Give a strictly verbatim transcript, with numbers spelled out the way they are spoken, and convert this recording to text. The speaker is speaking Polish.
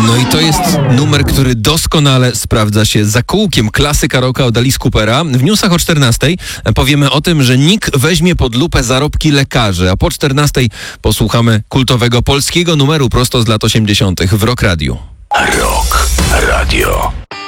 No i to jest numer, który doskonale sprawdza się za kółkiem. Klasyka rocka od Alice Coopera. W newsach o czternastej powiemy o tym, że N I K weźmie pod lupę zarobki lekarzy, a po czternastej posłuchamy kultowego polskiego numeru prosto z lat osiemdziesiątych w Rock Radio. Rock Radio.